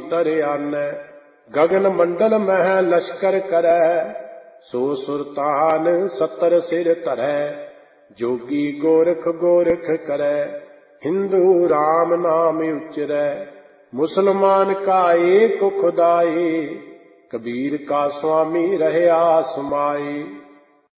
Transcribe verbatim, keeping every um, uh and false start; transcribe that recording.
भीतर आनै। गगन मंडल मह लश्कर करै, सो सुरतान सतर सिर धरै। जोगी गोरख गोरख करै, हिंदू राम नाम उचरै। मुसलमान का एक खुदाई, कबीर का स्वामी रहया समाई।